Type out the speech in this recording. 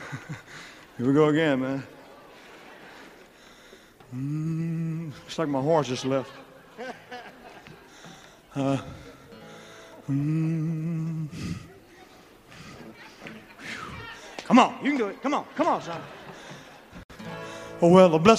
Here we go again, man. Looks like my horse just left. Come on, you can do it. Come on, son. Oh, well, a blessed